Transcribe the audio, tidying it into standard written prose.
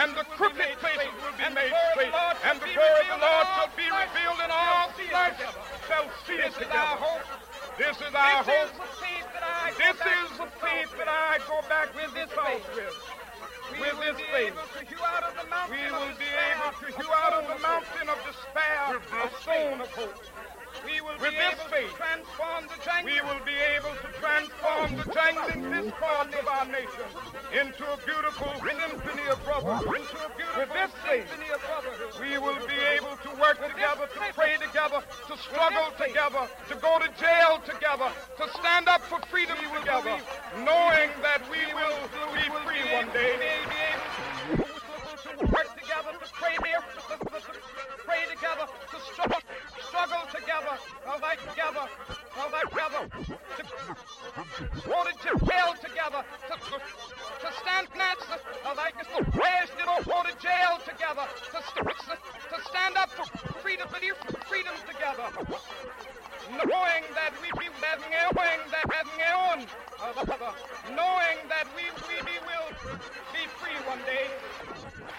and the crooked places will be made straight, and the glory of the Lord shall be revealed, and all flesh shall see it together. This is our hope. This is the faith that I go back with this house with. With this faith, we will be able to hew out of the mountain of despair a stone of hope. With this faith, we will be able to transform the jangling discord of our nation into a beautiful symphony of brotherhood. With this faith, we will be able to work together, to pray together, to struggle together, to go to jail together, to stand up for freedom together, knowing that we will be free one day. To work together, to pray together, to struggle together, to go to jail together, to stand go to jail together, to stand up for freedom together, knowing that we will be free one day.